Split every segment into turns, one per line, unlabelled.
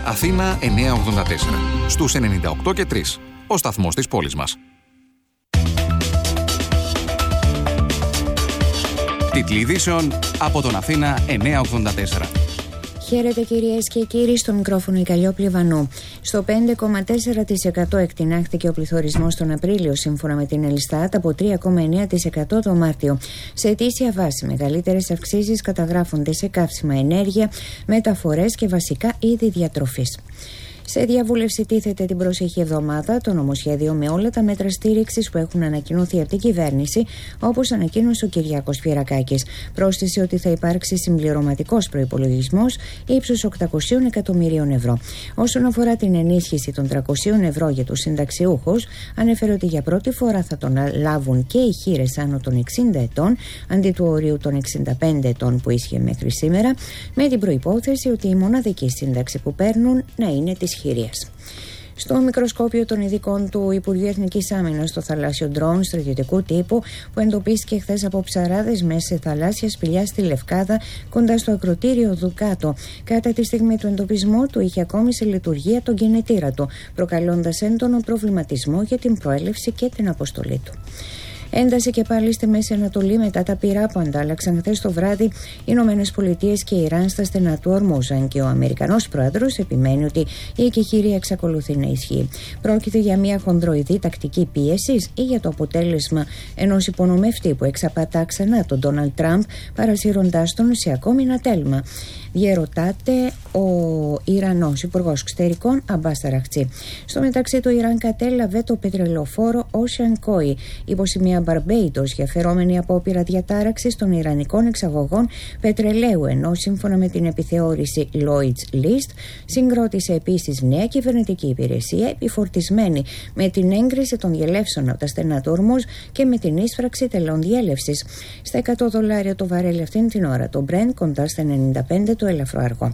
Αθήνα 984. Στους 98 και 3. Ο σταθμός της πόλης μας. Τίτλοι ειδήσεων από τον Αθήνα 984.
Χαίρετε κυρίες και κύριοι, στο μικρόφωνο η Καλλιόπη Βανού. Στο 5,4% εκτινάχθηκε ο πληθωρισμός τον Απρίλιο, σύμφωνα με την Ελστάτ, από 3,9% το Μάρτιο. Σε ετήσια βάση, μεγαλύτερες αυξήσεις καταγράφονται σε καύσιμα, ενέργεια, μεταφορές και βασικά είδη διατροφής. Σε διαβούλευση τίθεται την προσεχή εβδομάδα το νομοσχέδιο με όλα τα μέτρα στήριξης που έχουν ανακοινωθεί από την κυβέρνηση, όπως ανακοίνωσε ο Κυριάκος Πιερακάκης. Πρόσθεσε ότι θα υπάρξει συμπληρωματικός προϋπολογισμός ύψους 800 εκατομμυρίων ευρώ. Όσον αφορά την ενίσχυση των 300 ευρώ για τους συνταξιούχους, ανέφερε ότι για πρώτη φορά θα τον λάβουν και οι χήρες άνω των 60 ετών, αντί του ορίου των 65 ετών που ίσχυε μέχρι σήμερα, με την προϋπόθεση ότι η μοναδική σύνταξη που παίρνουν να είναι της χειρίας. Στο μικροσκόπιο των ειδικών του Υπουργείου Εθνικής Άμυνας, το θαλάσσιο ντρόουν στρατιωτικού τύπου που εντοπίστηκε χθες από ψαράδες μέσα σε θαλάσσια σπηλιά στη Λευκάδα, κοντά στο ακροτήριο Δουκάτο. Κατά τη στιγμή του εντοπισμού του είχε ακόμη σε λειτουργία τον κινητήρα του, προκαλώντας έντονο προβληματισμό για την προέλευση και την αποστολή του. Ένταση και πάλι στη Μέση Ανατολή μετά τα πυρά που αντάλλαξαν χθες το βράδυ οι Ηνωμένες Πολιτείες και η Ιράν στα στενά του Ορμούζ, αν και ο Αμερικανός πρόεδρος επιμένει ότι η εκεχηρία εξακολουθεί να ισχύει. Πρόκειται για μια χονδροειδή τακτική πίεσης ή για το αποτέλεσμα ενός υπονομευτή που εξαπατά ξανά τον Ντόναλντ Τραμπ, παρασύροντάς τον σε ακόμη ένα τέλμα? Διερωτάται ο Ιρανός Υπουργός Εξωτερικών Αμπάς Αραχτζή. Στο μεταξύ, το Ιράν κατέλαβε το πετρελοφόρο Ocean Koi υποσημεία Μπαρμπέιτος για φερόμενη απόπειρα διατάραξης των ιρανικών εξαγωγών πετρελαίου, ενώ σύμφωνα με την επιθεώρηση Lloyd's List συγκρότησε επίσης νέα κυβερνητική υπηρεσία επιφορτισμένη με την έγκριση των διελεύσεων από τα στενά του Ορμούζ και με την ίσφραξη τελών διέλευσης. Στα $100 το βαρέλι αυτήν την ώρα, το Brent κοντά στα 95 το ελαφρό αργό.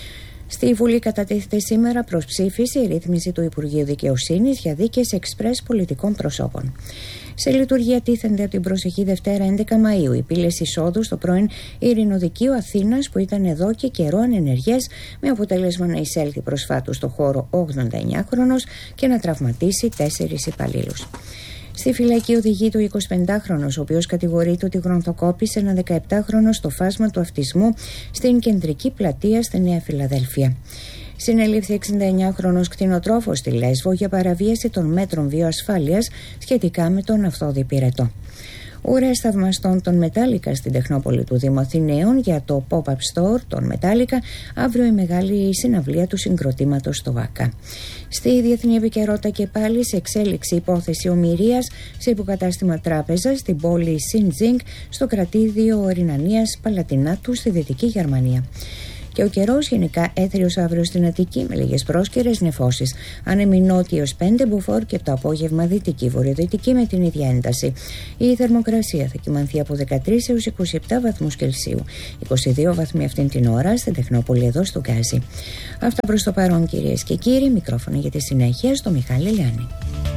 Στη Βουλή κατατίθεται σήμερα προς ψήφιση η ρύθμιση του Υπουργείου Δικαιοσύνης για δίκες εξπρές πολιτικών προσώπων. Σε λειτουργία τίθενται από την προσεχή Δευτέρα 11 Μαΐου οι πύλες εισόδου στο πρώην Ειρηνοδικείο Αθήνας που ήταν εδώ και καιρό ανενεργές, με αποτέλεσμα να εισέλθει προσφάτως στο χώρο 89χρονος και να τραυματίσει 4 υπαλλήλους. Στη φυλακή οδηγείται ο 25χρονος, ο οποίος κατηγορείται ότι γρονθοκόπησε ένα 17χρονο στο φάσμα του αυτισμού στην κεντρική πλατεία στη Νέα Φιλαδέλφια. Συνελήφθη 69χρονος κτηνοτρόφος στη Λέσβο για παραβίαση των μέτρων βιοασφάλειας σχετικά με τον αυθόδη πυρετό. Ουρές θαυμαστών των Μετάλλικα στην Τεχνόπολη του Δήμου Αθηναίων για το pop-up store των Μετάλλικα, αύριο η μεγάλη συναυλία του συγκροτήματος στο ΒΑΚΑ. Στη διεθνή επικαιρότητα και πάλι, σε εξέλιξη υπόθεση ομηρίας σε υποκατάστημα τράπεζα στην πόλη Σιντζίνγκ στο κρατήδιο Ρινανίας Παλατινάτου στη Δυτική Γερμανία. Και ο καιρός γενικά έθριος αύριο στην Αττική με λίγες πρόσκαιρες νεφώσεις. Άνεμοι νότιος 5 μποφόρ και το απόγευμα δυτική βορειοδυτική με την ίδια ένταση. Η θερμοκρασία θα κυμανθεί από 13 έως 27 βαθμούς Κελσίου. 22 βαθμοί αυτήν την ώρα στην Τεχνόπολη εδώ στο Γκάζι. Αυτά προς το παρόν κυρίες και κύριοι. Μικρόφωνο για τη συνέχεια στο Μιχάλη Λιάννη.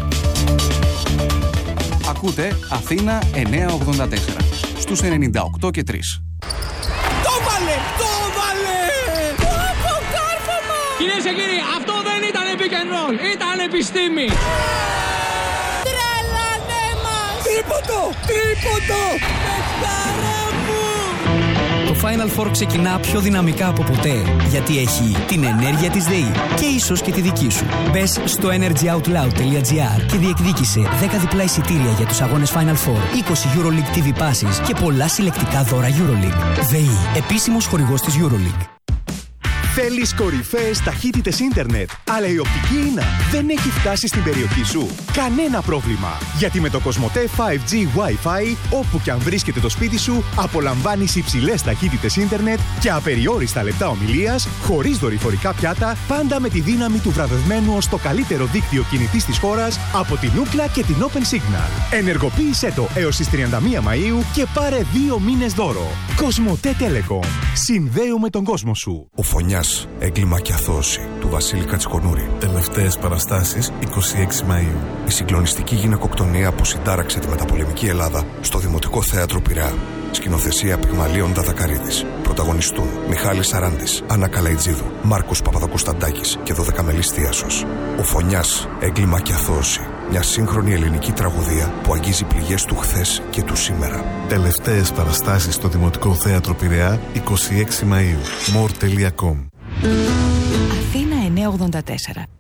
Ακούτε Αθήνα 984 στους 98 και 3.
Κυρίες και κύριοι, αυτό δεν ήταν pick and roll, ήταν επιστήμη.
Τρέλανε μας! Τίποτα! Παιχτάρα μου!
Το Final Four ξεκινά πιο δυναμικά από ποτέ, γιατί έχει την ενέργεια της ΔΕΗ και ίσως και τη δική σου. Μπες στο energyoutloud.gr και διεκδίκησε 10 διπλά εισιτήρια για τους αγώνες Final Four, 20 EuroLeague TV passes και πολλά συλλεκτικά δώρα EuroLeague. ΔΕΗ, επίσημος χορηγός της EuroLeague.
Θέλεις κορυφαίες ταχύτητες ίντερνετ, αλλά η οπτική ίνα δεν έχει φτάσει στην περιοχή σου? Κανένα πρόβλημα, γιατί με το Κοσμοτέ 5G Wi-Fi, όπου και αν βρίσκεται το σπίτι σου, απολαμβάνεις υψηλές ταχύτητες ίντερνετ και απεριόριστα λεπτά ομιλίας, χωρίς δορυφορικά πιάτα, πάντα με τη δύναμη του βραβευμένου ως το καλύτερο δίκτυο κινητής της χώρας από την Ookla και την Open Signal. Ενεργοποίησέ το έως τις 31 Μαΐου και πάρε 2 μήνες δώρο. Κοσμοτέ Telecom. Συνδέουμε τον κόσμο σου.
Ο Φωνιάς, έγκλημα και αθώωση, του Βασίλη Κατσικονούρη. Τελευταίες παραστάσεις 26 Μαΐου. Η συγκλονιστική γυναικοκτονία που συντάραξε τη μεταπολεμική Ελλάδα στο Δημοτικό Θέατρο Πειραιά. Σκηνοθεσία Πυγμαλίων Δαδακαρίδης. Πρωταγωνιστούν Μιχάλης Σαράντης, Άννα Καλαϊτζίδου, Μάρκος Παπαδοκουσταντάκης και 12μελής Θίασος. Ο Φωνιάς, έγκλημα και αθώωση. Μια σύγχρονη ελληνική τραγωδία που αγγίζει πληγές του χθες και του σήμερα.
Τελευταίες παραστάσεις στο Δημοτικό Θέατρο Πειραιά, 26 Μαΐου. more.com.
Αθήνα 984.